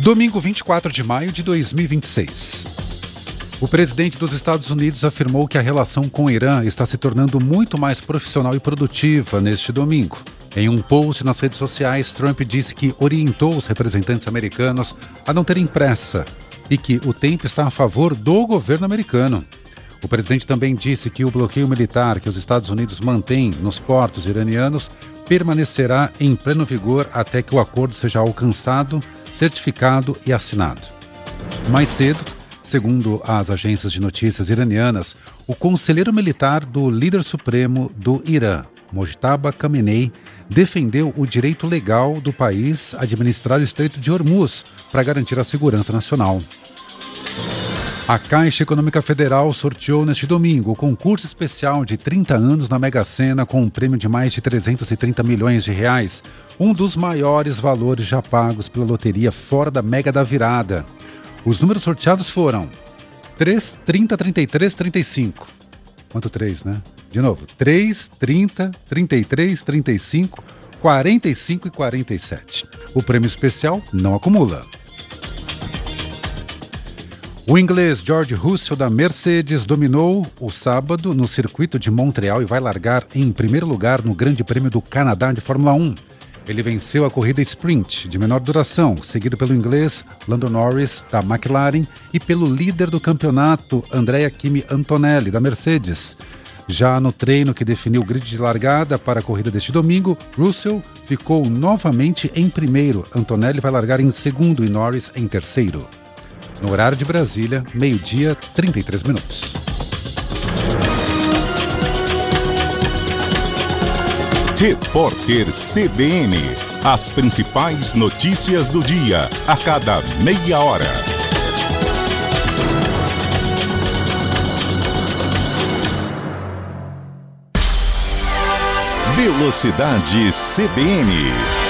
Domingo 24 de maio de 2026. O presidente dos Estados Unidos afirmou que a relação com o Irã está se tornando muito mais profissional e produtiva neste domingo. Em um post nas redes sociais, Trump disse que orientou os representantes americanos a não terem pressa e que o tempo está a favor do governo americano. O presidente também disse que o bloqueio militar que os Estados Unidos mantém nos portos iranianos permanecerá em pleno vigor até que o acordo seja alcançado, certificado e assinado. Mais cedo, segundo as agências de notícias iranianas, o conselheiro militar do líder supremo do Irã, Mojtaba Khamenei, defendeu o direito legal do país a administrar o Estreito de Hormuz para garantir a segurança nacional. A Caixa Econômica Federal sorteou neste domingo o concurso especial de 30 anos na Mega Sena com um prêmio de mais de 330 milhões de reais, um dos maiores valores já pagos pela loteria fora da Mega da Virada. Os números sorteados foram 3, 30, 33, 35. Quanto 3, né? De novo, 3, 30, 33, 35, 45 e 47. O prêmio especial não acumula. O inglês George Russell da Mercedes dominou o sábado no circuito de Montreal e vai largar em primeiro lugar no Grande Prêmio do Canadá de Fórmula 1. Ele venceu a corrida sprint de menor duração, seguido pelo inglês Lando Norris da McLaren e pelo líder do campeonato Andrea Kimi Antonelli da Mercedes. Já no treino que definiu o grid de largada para a corrida deste domingo, Russell ficou novamente em primeiro. Antonelli vai largar em segundo e Norris em terceiro. No horário de Brasília, 12h33. Repórter CBN. As principais notícias do dia, a cada meia hora. Velocidade CBN.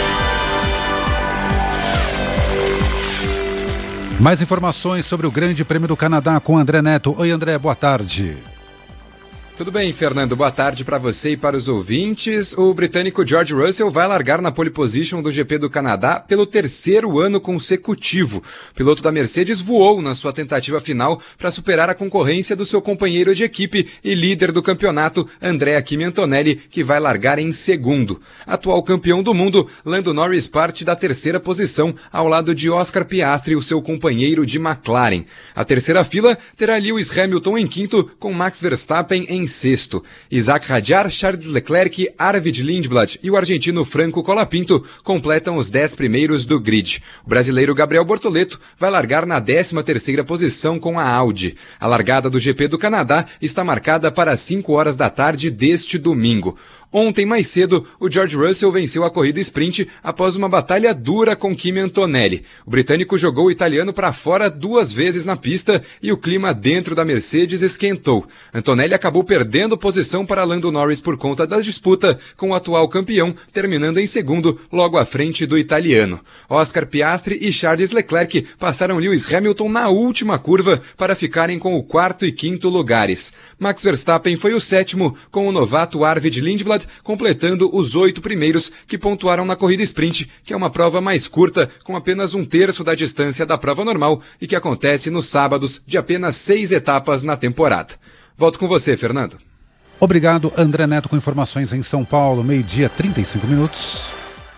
Mais informações sobre o Grande Prêmio do Canadá com André Neto. Oi, André, boa tarde. Tudo bem, Fernando? Boa tarde para você e para os ouvintes. O britânico George Russell vai largar na pole position do GP do Canadá pelo terceiro ano consecutivo. O piloto da Mercedes voou na sua tentativa final para superar a concorrência do seu companheiro de equipe e líder do campeonato, Andrea Kimi Antonelli, que vai largar em segundo. Atual campeão do mundo, Lando Norris parte da terceira posição ao lado de Oscar Piastri, o seu companheiro de McLaren. A terceira fila terá Lewis Hamilton em quinto, com Max Verstappen em sexto. Isaac Hadjar, Charles Leclerc, Arvid Lindblad e o argentino Franco Colapinto completam os 10 primeiros do grid. O brasileiro Gabriel Bortoleto vai largar na 13ª posição com a Audi. A largada do GP do Canadá está marcada para 5 horas da tarde deste domingo. Ontem, mais cedo, o George Russell venceu a corrida sprint após uma batalha dura com Kimi Antonelli. O britânico jogou o italiano para fora 2 vezes na pista e o clima dentro da Mercedes esquentou. Antonelli acabou perdendo posição para Lando Norris por conta da disputa com o atual campeão, terminando em segundo, logo à frente do italiano. Oscar Piastri e Charles Leclerc passaram Lewis Hamilton na última curva para ficarem com o 4º e 5º lugares. Max Verstappen foi o 7º, com o novato Arvid Lindblad completando os 8 primeiros que pontuaram na corrida sprint, que é uma prova mais curta, com apenas 1/3 da distância da prova normal e que acontece nos sábados de apenas 6 etapas na temporada. Volto com você, Fernando. Obrigado, André Neto, com informações em São Paulo, 12h35.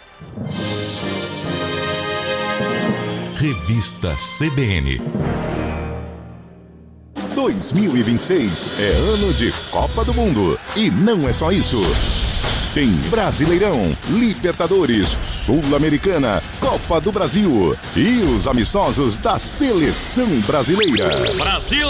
Revista CBN. 2026 é ano de Copa do Mundo. E não é só isso. Tem Brasileirão, Libertadores, Sul-Americana, Copa do Brasil e os amistosos da Seleção Brasileira. Brasil!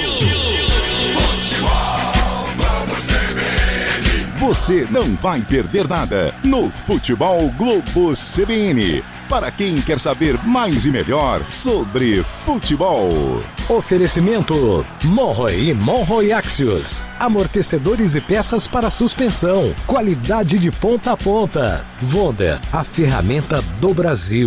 Você não vai perder nada no Futebol Globo CBN. Para quem quer saber mais e melhor sobre futebol. Oferecimento Monroe e Monroe Axios. Amortecedores e peças para suspensão. Qualidade de ponta a ponta. Wonder, a ferramenta do Brasil.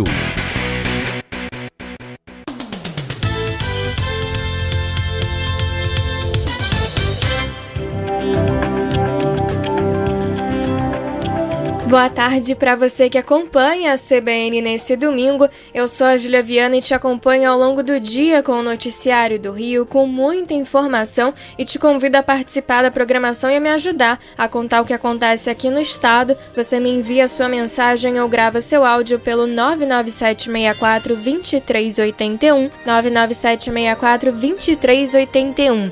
Boa tarde para você que acompanha a CBN nesse domingo. Eu sou a Júlia Viana e te acompanho ao longo do dia com o Noticiário do Rio, com muita informação, e te convido a participar da programação e a me ajudar a contar o que acontece aqui no estado. Você me envia a sua mensagem ou grava seu áudio pelo 99764-2381, 99764-2381.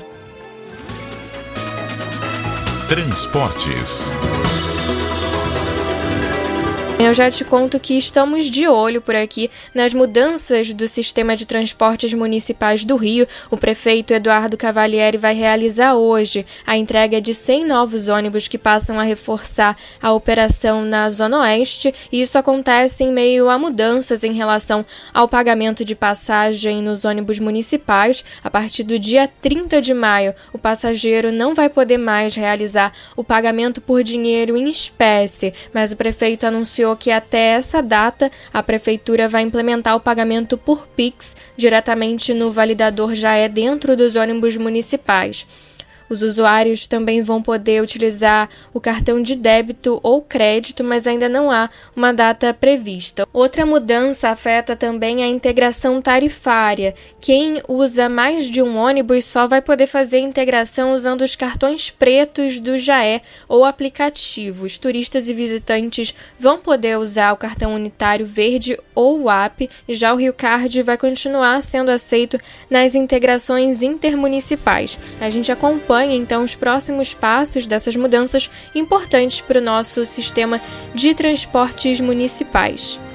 Transportes. Eu já te conto que estamos de olho por aqui nas mudanças do sistema de transportes municipais do Rio. O prefeito Eduardo Cavalieri vai realizar hoje a entrega de 100 novos ônibus que passam a reforçar a operação na Zona Oeste. E isso acontece em meio a mudanças em relação ao pagamento de passagem nos ônibus municipais. A partir do dia 30 de maio, o passageiro não vai poder mais realizar o pagamento por dinheiro em espécie, mas o prefeito anunciou que até essa data a prefeitura vai implementar o pagamento por Pix diretamente no validador Jaé dentro dos ônibus municipais. Os usuários também vão poder utilizar o cartão de débito ou crédito, mas ainda não há uma data prevista. Outra mudança afeta também a integração tarifária. Quem usa mais de um ônibus só vai poder fazer a integração usando os cartões pretos do Jaé ou aplicativo. Os turistas e visitantes vão poder usar o cartão unitário verde ou o app. Já o RioCard vai continuar sendo aceito nas integrações intermunicipais. A gente acompanha então os próximos passos dessas mudanças importantes para o nosso sistema de transportes municipais.